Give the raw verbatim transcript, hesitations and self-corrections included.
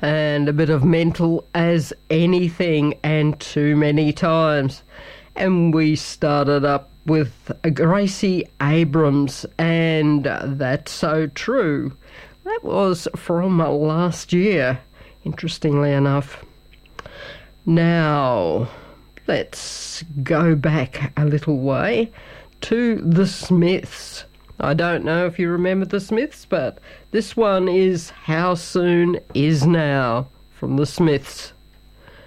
and a bit of mental as anything, and too many times. And we started up with Gracie Abrams, and That's So True. That was from last year, interestingly enough. Now, let's go back a little way to the Smiths. I don't know if you remember the Smiths, but this one is How Soon Is Now from the Smiths.